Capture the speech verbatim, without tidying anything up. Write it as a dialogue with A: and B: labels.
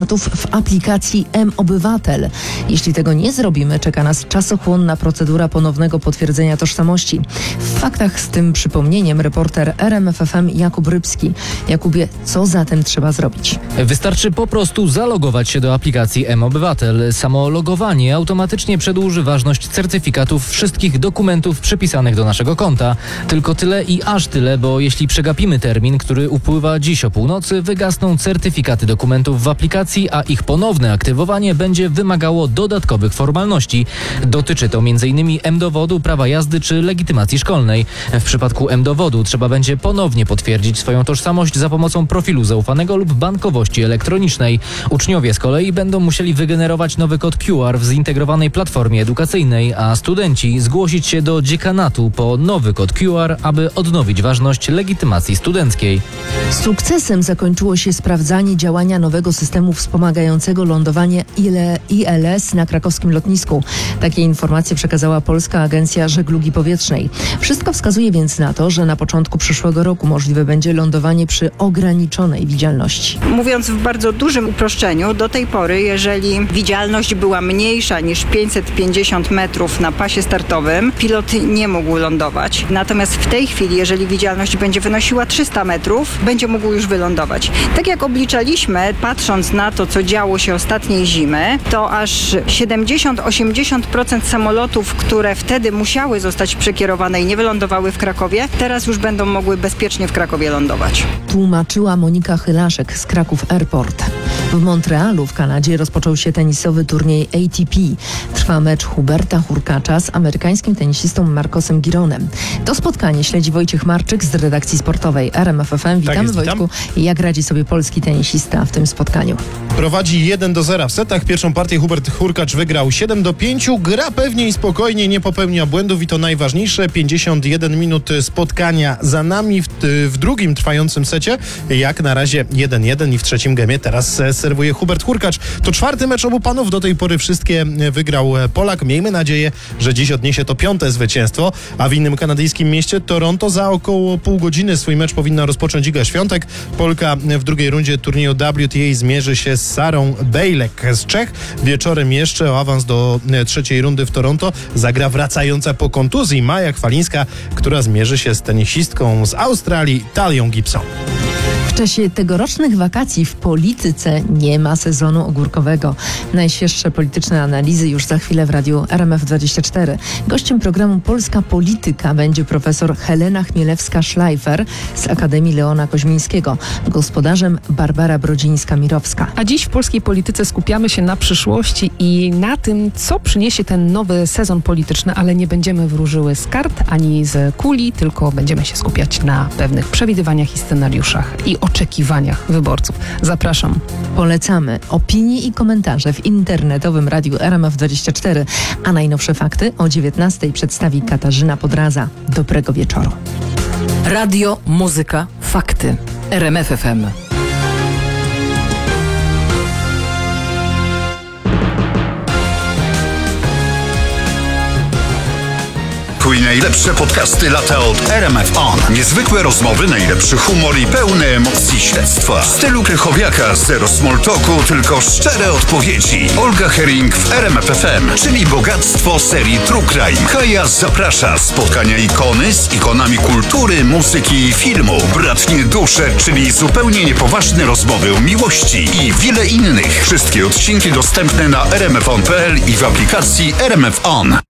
A: certyfikatów w aplikacji M-Obywatel. Jeśli tego nie zrobimy, czeka nas czasochłonna procedura ponownego potwierdzenia tożsamości. W faktach z tym przypomnieniem reporter R M F F M Jakub Rybski. Jakubie, co zatem trzeba zrobić?
B: Wystarczy po prostu zalogować się do aplikacji M-Obywatel. Samo logowanie automatycznie przedłuży ważność certyfikatów wszystkich dokumentów przypisanych do naszego konta. Tylko tyle i aż tyle, bo jeśli przegapimy termin, który upływa dziś o północy, wygasną certyfikaty dokumentów w aplikacji, a ich ponowne aktywowanie będzie wymagało dodatkowych formalności. Dotyczy to m.in. M-dowodu, prawa jazdy czy legitymacji szkolnej. W przypadku M-dowodu trzeba będzie ponownie potwierdzić swoją tożsamość za pomocą profilu zaufanego lub bankowości elektronicznej. Uczniowie z kolei będą musieli wygenerować nowy kod Q R w zintegrowanej platformie edukacyjnej, a studenci zgłosić się do dziekanatu po nowy kod Q R, aby odnowić ważność legitymacji studenckiej.
A: Sukcesem zakończyło się sprawdzanie działania nowego systemu wspomagającego lądowanie I L S na krakowskim lotnisku. Takie informacje przekazała Polska Agencja Żeglugi Powietrznej. Wszystko wskazuje więc na to, że na początku przyszłego roku możliwe będzie lądowanie przy ograniczonej widzialności.
C: Mówiąc w bardzo dużym uproszczeniu, do tej pory, jeżeli widzialność była mniejsza niż pięćset pięćdziesiąt metrów na pasie startowym, pilot nie mógł lądować. Natomiast w tej chwili, jeżeli widzialność będzie wynosiła trzysta metrów, będzie mógł już wylądować. Tak jak obliczaliśmy, patrząc na to, co działo się ostatniej zimy, to aż siedemdziesiąt do osiemdziesięciu procent samolotów, które wtedy musiały zostać przekierowane i nie wylądowały w Krakowie, teraz już będą mogły bezpiecznie w Krakowie lądować.
A: Tłumaczyła Monika Chylaszek z Kraków Airport. W Montrealu w Kanadzie rozpoczął się tenisowy turniej A T P. Trwa mecz Huberta Hurkacza z amerykańskim tenisistą Marcosem Gironem. To spotkanie śledzi Wojciech Marczyk z redakcji sportowej R M F F M. Witamy,
D: tak jest,
A: Wojtku.
D: witam.
A: Jak radzi sobie polski tenisista w tym spotkaniu?
D: Prowadzi jeden do zera w setach. Pierwszą partię Hubert Hurkacz wygrał siedem do pięciu. Gra pewnie i spokojnie, nie popełnia błędów i to najważniejsze. pięćdziesiąt jeden minut spotkania za nami w, w drugim trwającym secie. Jak na razie jeden jeden i w trzecim gemie teraz serwuje Hubert Hurkacz. To czwarty mecz obu panów. Do tej pory wszystkie wygrał Polak. Miejmy nadzieję, że dziś odniesie to piąte zwycięstwo. A w innym kanadyjskim mieście Toronto za około pół godziny swój mecz powinna rozpocząć Iga Świątek. Polka w drugiej rundzie turnieju W T A zmierzy się z Sarą Bejlek z Czech. Wieczorem jeszcze o awans do trzeciej rundy w Toronto zagra wracająca po kontuzji Maja Chwalińska, która zmierzy się z tenisistką z Australii Talią Gibson.
A: W czasie tegorocznych wakacji w polityce nie ma sezonu ogórkowego. Najświeższe polityczne analizy już za chwilę w radiu R M F dwadzieścia cztery. Gościem programu Polska Polityka będzie profesor Helena Chmielewska-Szlajfer z Akademii Leona Koźmińskiego. Gospodarzem Barbara Brodzińska-Mirowska.
E: A dziś w polskiej polityce skupiamy się na przyszłości i na tym, co przyniesie ten nowy sezon polityczny, ale nie będziemy wróżyły z kart ani z kuli, tylko będziemy się skupiać na pewnych przewidywaniach i scenariuszach i oczekiwaniach wyborców. Zapraszam.
A: Polecamy opinie i komentarze w internetowym radiu R M F dwadzieścia cztery, a najnowsze fakty o dziewiętnastej przedstawi Katarzyna Podraza. Dobrego wieczoru.
F: Radio, muzyka, fakty. R M F F M.
G: I najlepsze podcasty lata od R M F On. Niezwykłe rozmowy, najlepszy humor i pełne emocji śledztwa. W stylu Krychowiaka, zero small talku, tylko szczere odpowiedzi. Olga Herring w R M F F M, czyli bogactwo serii True Crime. Kaja zaprasza. Spotkania ikony z ikonami kultury, muzyki i filmu. Bratnie dusze, czyli zupełnie niepoważne rozmowy o miłości i wiele innych. Wszystkie odcinki dostępne na r m f on kropka p l i w aplikacji R M F On.